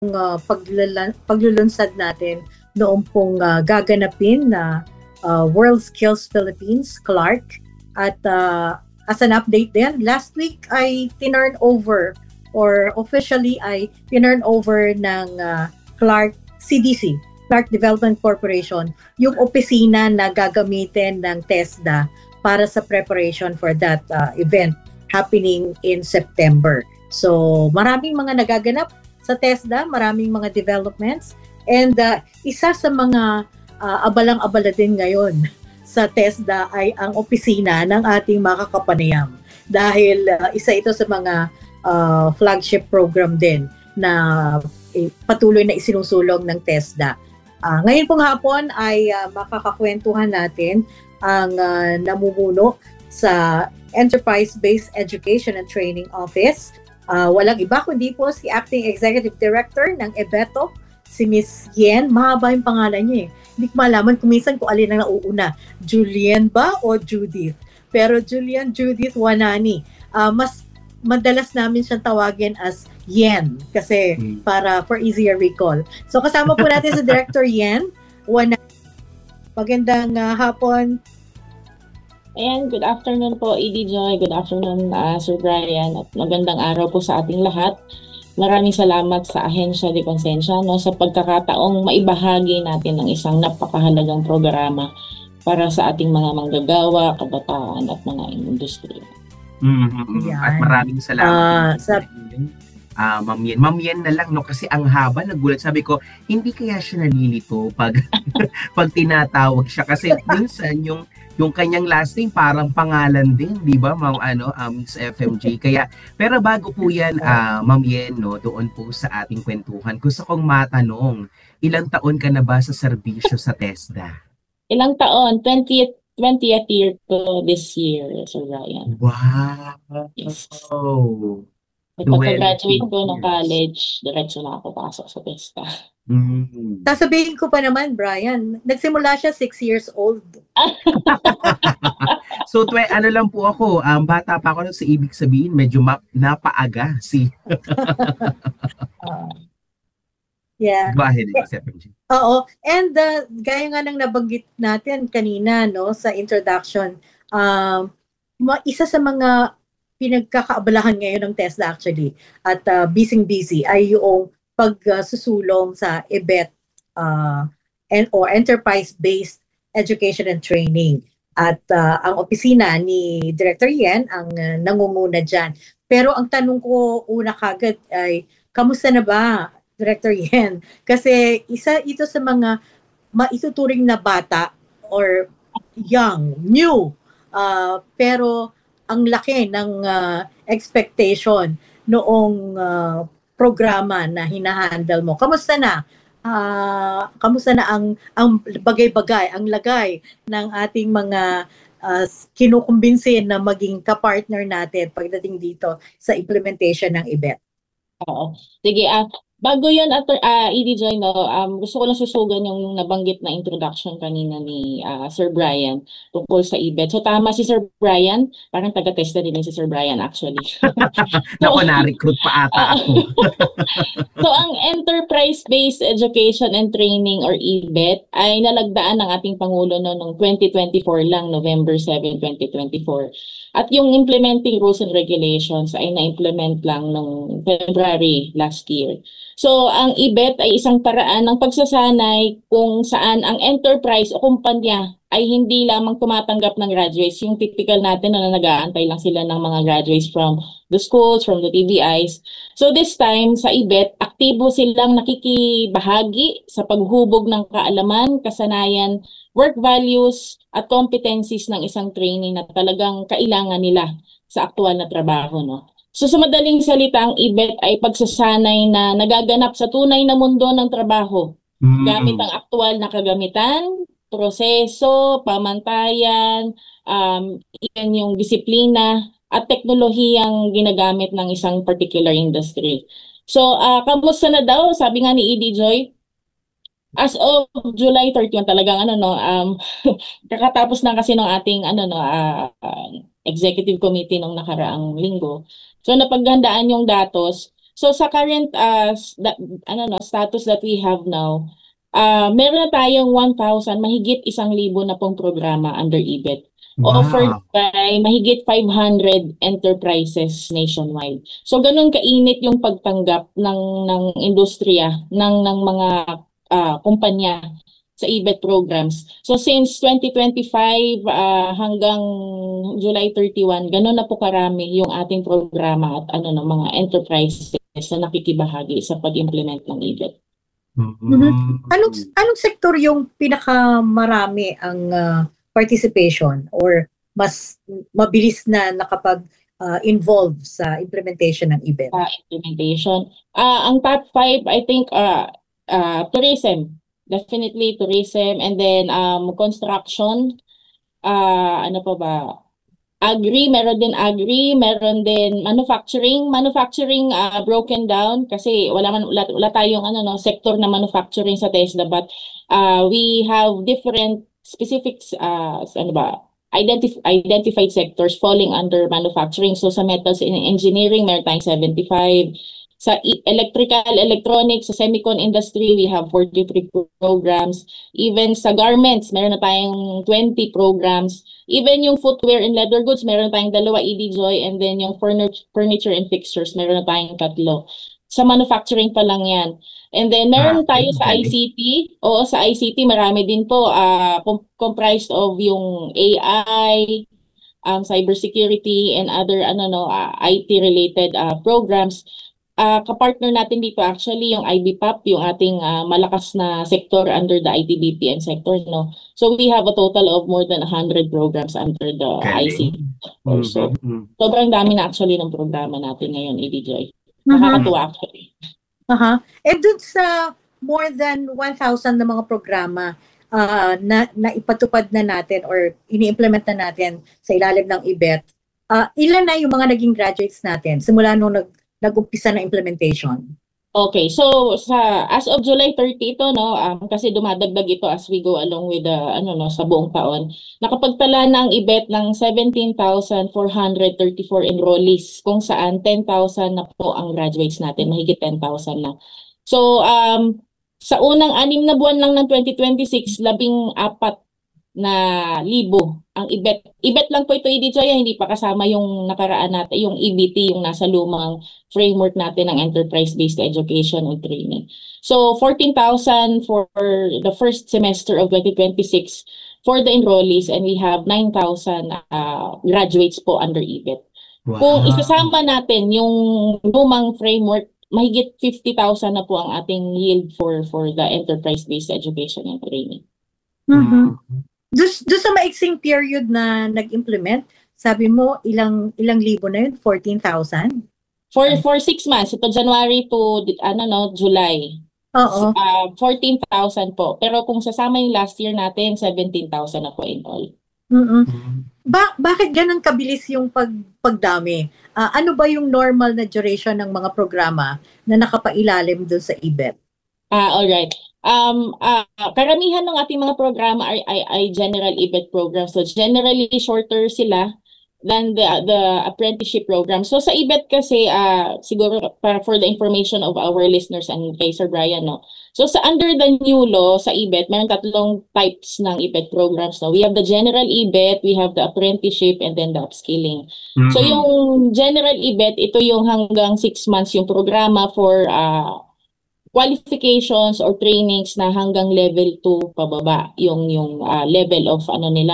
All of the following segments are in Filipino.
paglulunsad natin noong pong gaganapin na World Skills Philippines, Clark. At as an update din, last week ay tinurn over or officially ay tinurn over ng Clark CDC, Clark Development Corporation, yung opisina na gagamitin ng TESDA para sa preparation for that event happening in September. So maraming mga nagaganap sa TESDA, maraming mga developments, and isa sa mga abalang-abala din ngayon sa TESDA ay ang opisina ng ating makakapanayam, dahil isa ito sa mga flagship program din na patuloy na isinusulong ng TESDA. Ngayon pong hapon ay makakakwentuhan natin ang namumuno sa Enterprise-Based Education and Training Office. Walang iba kundi po si Acting Executive Director ng EBETO, si Miss Yen. Mahaba yung pangalan niya eh. Hindi ko malaman kung minsan kung alin ang nauuna, Julian ba o Judith? Pero Julian Judith Wanani. Mas madalas namin siyang tawagin as Yen kasi para for easier recall. So kasama po natin si Director Yen Wanani. Magandang hapon. Ayan, good afternoon po, ED Joy. Good afternoon, Sir Brian. At magandang araw po sa ating lahat. Maraming salamat sa Ahensya de Konsensya sa pagkakataong maibahagi natin ng isang napakahalagang programa para sa ating mga manggagawa, kabataan at mga industriya. At maraming salamat. Ma'am Yen na lang, kasi ang haba, nagulat. Sabi ko, hindi kaya siya nalilito pag tinatawag siya, kasi minsan yung kanyang last name parang pangalan din, di ba, Miss FMJ? Kaya, pero bago po yan, Ma'am Yen, doon po sa ating kwentuhan, gusto kong matanong, ilang taon ka na ba sa serbisyo sa TESDA? Ilang taon? 20th year ko this year, Sir Brian. Wow! Yes. Pagka-graduate ko ng college, diretso na ako pasok sa TESDA. Sasabihin ko pa naman, Brian, nagsimula siya 6 years old. So, lang po ako, bata pa ako sa ibig sabihin, medyo napaaga Yeah. Go ahead, Oo. And gaya nga ng nabanggit natin kanina sa introduction, isa sa mga pinagkakaabalahan ngayon ng TESDA actually at busy ay yung pagsusulong sa EBET or Enterprise-Based Education and Training. At ang opisina ni Director Yen ang nangunguna dyan. Pero ang tanong ko una kagad ay, kamusta na ba, Director Yen? Kasi isa ito sa mga maituturing na bata or young, new, pero ang laki ng expectation noong programa na hinahandle mo. Kamusta na? Kamusta na ang bagay-bagay, ang lagay ng ating mga kinukumbinsin na maging kapartner natin pagdating dito sa implementation ng EBET? Oo. Sige, bago yun, ED Joy, gusto ko lang susugan yung nabanggit na introduction kanina ni Sir Brian tungkol sa EBET. So tama si Sir Brian, parang taga-testa din si Sir Brian actually. Naku, na-recruit pa ata ako. So ang Enterprise-Based Education and Training or EBET ay nalagdaan ng ating Pangulo noong 2024 lang, November 7, 2024. At yung implementing rules and regulations ay na-implement lang noong February last year. So, ang EBET ay isang paraan ng pagsasanay kung saan ang enterprise o kumpanya ay hindi lamang tumatanggap ng graduates. Yung typical natin na nag-aantay lang sila ng mga graduates from the schools, from the TVIs. So, this time sa EBET, aktibo silang nakikibahagi sa paghubog ng kaalaman, kasanayan, work values at competencies ng isang trainee na talagang kailangan nila sa aktual na trabaho. So sa madaling salita, ang EBET ay pagsasanay na nagaganap sa tunay na mundo ng trabaho gamit ang aktual na kagamitan, proseso, pamantayan, yan yung disiplina at teknolohiyang ginagamit ng isang particular industry. So kamusta na daw? Sabi nga ni ED Joy, as of July 31 talagang kakatapos na kasi ng ating executive committee nung nakaraang linggo. So napaghandaan yung datos. So sa current status that we have now, meron na tayong 1,000, mahigit 1,000 na pong programa under EBET. Offered Wow. by mahigit 500 enterprises nationwide. So ganun kainit yung pagtanggap ng industriya ng mga kumpanya sa EBET programs. So since 2025 hanggang July 31, ganun na po karami yung ating programa at mga enterprises na nakikibahagi sa pag-implement ng EBET. Mm-hmm. Anong sektor yung pinakamarami ang participation or mas mabilis na nakapag-involve sa implementation ng EBET? Implementation. Ang top 5, I think, tourism. Definitely tourism. And then construction. Ano pa ba? Meron din manufacturing. Manufacturing broken down kasi wala tayong sector na manufacturing sa TESDA, but we have different specifics identified sectors falling under manufacturing. So sa metals and engineering, meron tayong 75. Sa electronics, sa semicon industry, we have 43 programs. Even sa garments, meron na tayong 20 programs. Even yung footwear and leather goods, meron na tayong 2 EDJOY, and then yung furniture and fixtures, meron na tayong 3. Sa manufacturing pa lang yan. And then meron tayo sa ICT. Oo, sa ICT marami din po comprised of yung AI, cybersecurity and other IT related programs. Kapartner natin dito actually yung IBPAP, yung ating malakas na sektor under the IT-BPM sector, no. So we have a total of more than 100 programs under the ICT. So sobrang dami na actually ng programa natin ngayon, EDJOY. Nakakatuwa actually. And dun sa more than 1,000 na mga programa na ipatupad na natin or ini-implement na natin sa ilalim ng EBET, ilan na yung mga naging graduates natin simula nung nag-umpisa na implementation? Okay, so as of July 30 ito, no, kasi dumadagdag ito as we go along with the sa buong taon. Nakapagtala na ang EBET ng 17,434 enrollees, kung saan 10,000 na po ang graduates natin, mahigit 10,000 na. So sa unang 6 na buwan lang ng 2026, 14,000 ang EBET. EBET lang po ito, EDJOY, hindi pa kasama yung nakaraan natin, yung EBT, yung nasa lumang framework natin ng enterprise-based education and training. So 14,000 for the first semester of 2026 for the enrollees, and we have 9,000 graduates po under EBET. Wow. Kung isasama natin yung lumang framework, mahigit 50,000 na po ang ating yield for the enterprise-based education and training. Doon sa maiksing period na nag-implement, sabi mo ilang libo na yun? 14,000? For 6 months, ito January to July. Oo. 14,000 po. Pero kung sasama yung last year natin, 17,000 na po in all. Bakit ganun kabilis yung pagdami? Ano ba yung normal na duration ng mga programa na nakapailalim doon sa EBET? Alright. Karamihan ng ating mga programa ay general EBET programs. So generally shorter sila than the apprenticeship program. So sa EBET kasi, siguro para for the information of our listeners and kay Sir Brian, no. So sa under the new law sa EBET, meron 3 types ng EBET programs. No? We have the general EBET, we have the apprenticeship, and then the upskilling. So yung general EBET, ito yung hanggang 6 months yung programa for qualifications or trainings na hanggang level 2 pababa, yung level of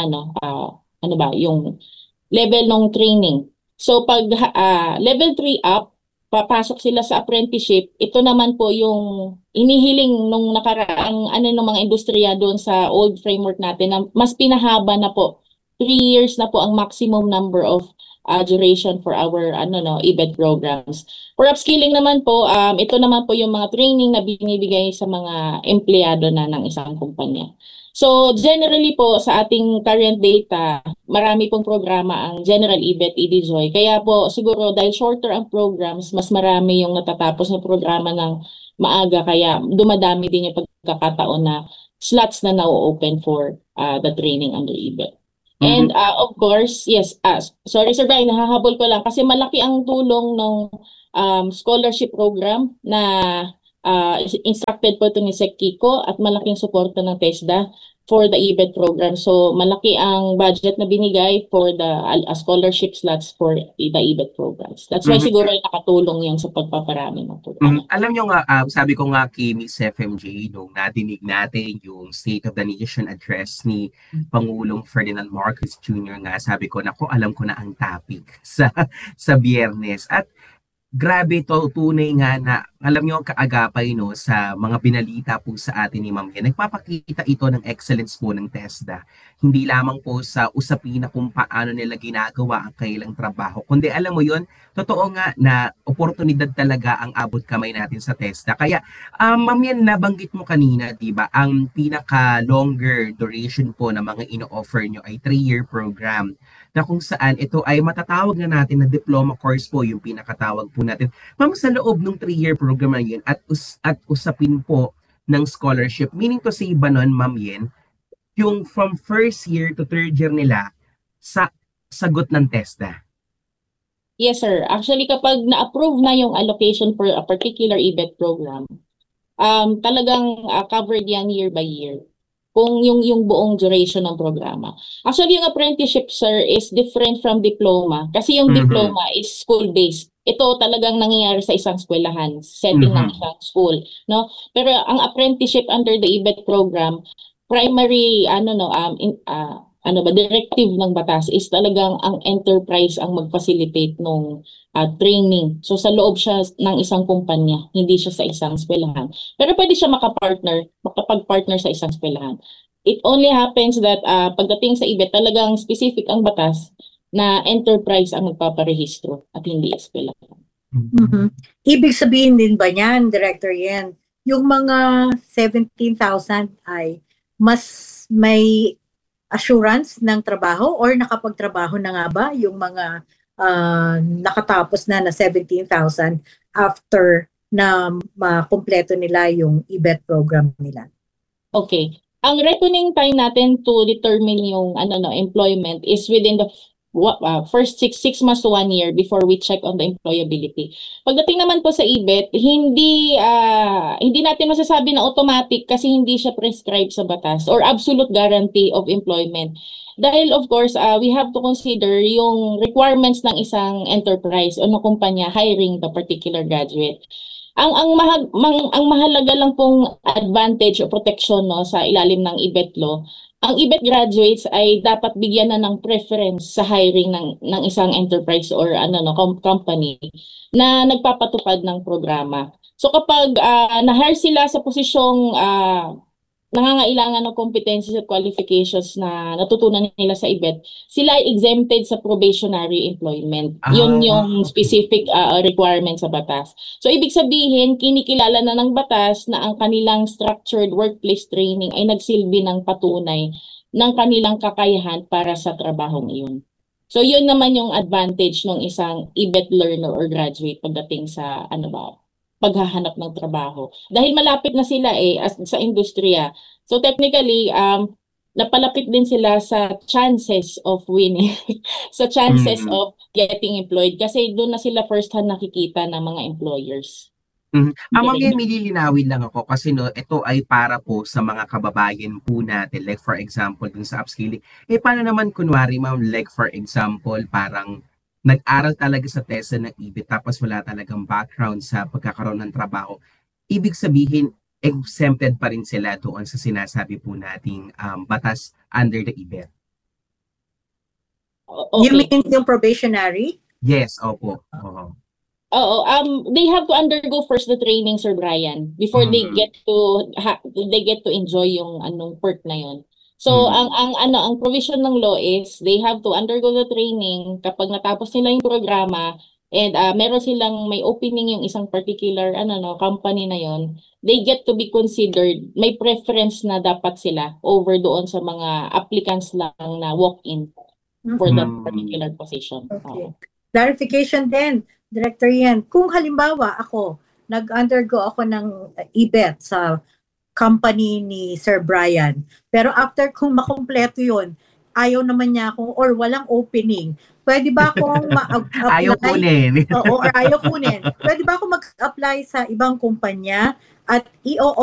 yung level ng training. So pag level 3 up, papasok sila sa apprenticeship. Ito naman po yung inihiling nung nakaraang ng mga industriya doon sa old framework natin na mas pinahaba na po. 3 years na po ang maximum number of duration for our EBET programs. For upskilling naman po, ito naman po yung mga training na binibigay sa mga empleyado na ng isang kumpanya. So generally po sa ating current data, marami pong programa ang general EBET, EDJOY. Kaya po siguro dahil shorter ang programs, mas marami yung natatapos na programa ng maaga, kaya dumadami din yung pagkakataon na slots na na-open for the training under EBET. And of course, yes, sorry Sir Brian, nahahabol ko lang kasi malaki ang tulong ng scholarship program na instructed po ito ni Sec Kiko at malaking suporta ng TESDA for the EBET program. So malaki ang budget na binigay for the scholarship slots for the EBET programs. That's why siguro ay nakatulong yung sa pagpaparami ng program. Alam nyo nga, sabi ko nga kay Miss FMJ, nung nadinig natin yung State of the Nation address ni Pangulong Ferdinand Marcos Jr. nga, sabi ko, naku, alam ko na ang topic sa Biyernes. At grabe to, tunay nga na, alam nyo, kaagapay no, sa mga binalita po sa atin ni Ma'am Yen. Nagpapakita ito ng excellence po ng TESDA. Hindi lamang po sa usapin na kung paano nila ginagawa ang kailang trabaho. Kundi alam mo yon, totoo nga na oportunidad talaga ang abot kamay natin sa TESDA. Kaya, Ma'am Yen, nabanggit mo kanina, di ba, ang pinaka-longer duration po na mga ino-offer nyo ay 3-year program na kung saan ito ay matatawag na natin na diploma course po, yung pinakatawag po natin. Ma'am, sa loob ng 3-year program na yun at usapin po ng scholarship, meaning to say ba nun, Ma'am Yen, yung from first year to third year nila sa sagot ng TESDA? Yes, sir. Actually, kapag na-approve na yung allocation for a particular EBET program, talagang covered yan year by year. Kung yung buong duration ng programa. Actually, yung apprenticeship, sir, is different from diploma. Kasi yung diploma is school-based. Ito talagang nangyayari sa isang eskwelahan, setting ng isang school, no? Pero ang apprenticeship under the EBET program, primary directive ng batas is talagang ang enterprise ang mag-facilitate ng training. So sa loob siya ng isang kumpanya, hindi siya sa isang eskwelahan. Pero pwede siya makapag-partner sa isang eskwelahan. It only happens that pagdating sa EBET, talagang specific ang batas na enterprise ang magpaparehistro at hindi eskwelahan. Ibig sabihin din ba niyan, Director Yen, yung mga 17,000 ay mas may assurance ng trabaho or nakapagtrabaho na nga ba yung mga nakatapos na 17,000 after na makumpleto nila yung EBET program nila? Okay. Ang reckoning time natin to determine yung employment is within the first 6 months to 1 year before we check on the employability. Pagdating naman po sa EBET, hindi natin masasabi na automatic kasi hindi siya prescribed sa batas or absolute guarantee of employment. Dahil of course, we have to consider yung requirements ng isang enterprise o ng kumpanya hiring the particular graduate. Ang mahalaga lang pong advantage o protection no sa ilalim ng EBET law, ang EBET graduates ay dapat bigyan na ng preference sa hiring ng isang enterprise or company na nagpapatupad ng programa. So kapag na-hire sila sa posisyong nangangailangan ng competencies at qualifications na natutunan nila sa EBET, sila ay exempted sa probationary employment. Yun yung specific requirement sa batas. So ibig sabihin, kinikilala na ng batas na ang kanilang structured workplace training ay nagsilbi ng patunay ng kanilang kakayahan para sa trabahong iyon. So yun naman yung advantage ng isang EBET learner or graduate pagdating sa paghahanap ng trabaho. Dahil malapit na sila sa industriya. So technically, napalapit din sila sa chances of winning, sa chances of getting employed kasi doon na sila first hand nakikita ng mga employers. Ma'am Yen, nililinawin lang ako kasi ito ay para po sa mga kababayan po natin. Like for example, dun sa upskilling. Paano naman kunwari, ma'am, like for example, parang nag-aral talaga sa TESDA ng EBET tapos wala talagang background sa pagkakaroon ng trabaho. Ibig sabihin, exempted pa rin sila doon sa sinasabi po nating batas under the EBET. Okay. You mean yung probationary? Yes, opo. They have to undergo first the training, Sir Brian, before they get to enjoy yung perk na yon. So ang provision ng law is they have to undergo the training kapag natapos nila yung programa and meron silang may opening yung isang particular company na yon, they get to be considered, may preference na dapat sila over doon sa mga applicants lang na walk-in for that particular position. Okay. Clarification din, Director Yen, kung halimbawa ako nag-undergo ako ng EBET sa company ni Sir Brian. Pero after kung makumpleto yun, ayaw naman niya ako or walang opening. Pwede ba akong ma-apply? Ayaw kunin. Oo, or ayaw kunin. Pwede ba ako mag-apply sa ibang kumpanya at